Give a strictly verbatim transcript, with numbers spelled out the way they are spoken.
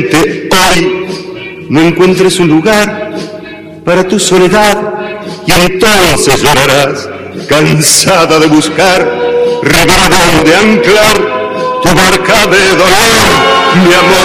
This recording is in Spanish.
Hoy no encuentres un lugar para tu soledad y entonces llorarás, cansada de buscar ribera donde anclar tu barca de dolor, mi amor.